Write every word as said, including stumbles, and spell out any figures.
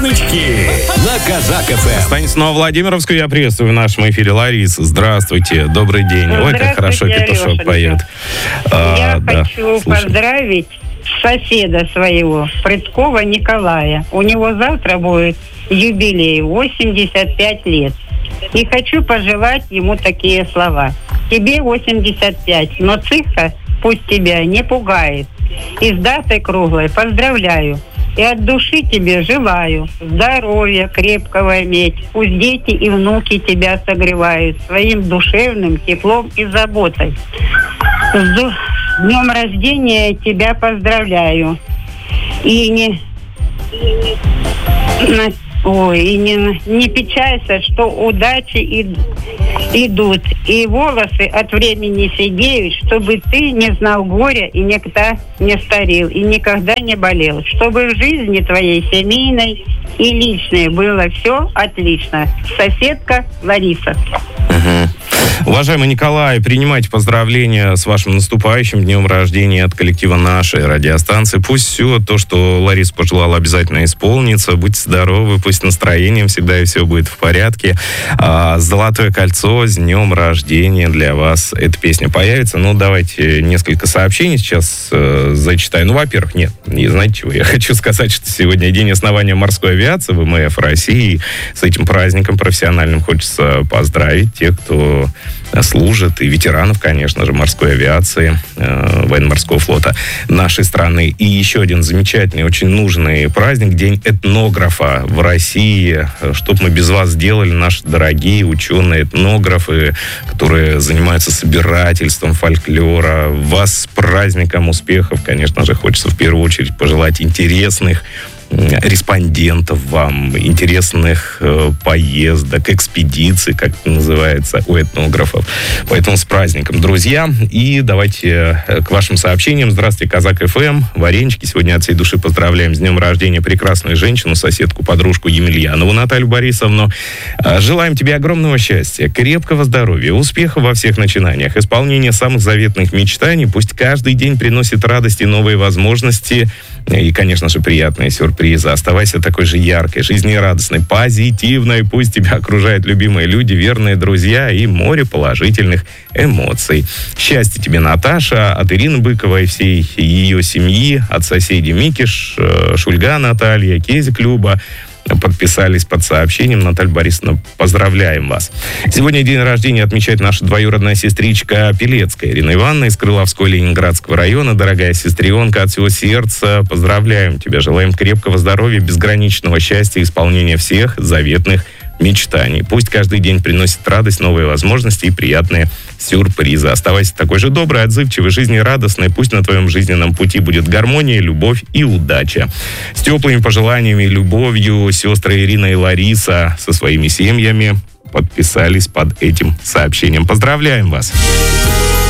Саночки на Казак-ФМ. Станислав Владимировскую я приветствую в нашем эфире. Лариса, здравствуйте, добрый день. Ой, как хорошо петушок поет. Я а, хочу да, поздравить соседа своего, Прыткова Николая. У него завтра будет юбилей, восемьдесят пять лет. И хочу пожелать ему такие слова. Тебе восемьдесят пять, но цифра пусть тебя не пугает. И с датой круглой поздравляю. И от души тебе желаю здоровья крепкого иметь. Пусть дети и внуки тебя согревают своим душевным теплом и заботой. С днем рождения тебя поздравляю. И не... Ой, и не, не печалься, что удачи и, идут, и волосы от времени седеют, чтобы ты не знал горя и никогда не старел, и никогда не болел, чтобы в жизни твоей семейной и личной было все отлично. Соседка Лариса. Угу. Уважаемый Николай, принимайте поздравления с вашим наступающим днем рождения от коллектива нашей радиостанции. Пусть все то, что Лариса пожелала, обязательно исполнится. Будьте здоровы, пусть настроением всегда и все будет в порядке. А, «Золотое кольцо», с днем рождения для вас эта песня появится. Ну, давайте несколько сообщений сейчас э, зачитаю. Ну, во-первых, нет, не знаете чего, я хочу сказать, что сегодня день основания морской авиации ВМФ России. С этим праздником профессиональным хочется поздравить тех, кто служит, и ветеранов, конечно же, морской авиации, э, военно-морского флота нашей страны. И еще один замечательный, очень нужный праздник, День этнографа в России. Что бы мы без вас сделали, наши дорогие ученые-этнографы, которые занимаются собирательством фольклора. Вас с праздником успехов, конечно же, хочется в первую очередь пожелать интересных респондентов вам, интересных э, поездок, экспедиций, как это называется, у этнографов. Поэтому с праздником, друзья. И давайте к вашим сообщениям. Здравствуйте, Казак-ФМ, Варенички. Сегодня от всей души поздравляем с днем рождения прекрасную женщину, соседку, подружку Емельянову Наталью Борисовну. Желаем тебе огромного счастья, крепкого здоровья, успеха во всех начинаниях, исполнения самых заветных мечтаний. Пусть каждый день приносит радость и новые возможности, и, конечно же, приятные сюрпризы. Оставайся такой же яркой, жизнерадостной, позитивной. Пусть тебя окружают любимые люди, верные друзья и море положительных эмоций. Счастья тебе, Наташа, от Ирины Быковой и всей ее семьи, от соседей Микиш, Шульга Наталья, Кезик Люба. Подписались под сообщением. Наталья Борисовна, поздравляем вас. Сегодня день рождения отмечает наша двоюродная сестричка Пелецкая Ирина Ивановна из Крыловской Ленинградского района. Дорогая сестренка, от всего сердца поздравляем тебя. Желаем крепкого здоровья, безграничного счастья, исполнения всех заветных мечтаний. Пусть каждый день приносит радость, новые возможности и приятные сюрпризы. Оставайся такой же добрый, отзывчивый, жизнерадостный. Пусть на твоем жизненном пути будет гармония, любовь и удача. С теплыми пожеланиями и любовью сестры Ирина и Лариса со своими семьями подписались под этим сообщением. Поздравляем вас!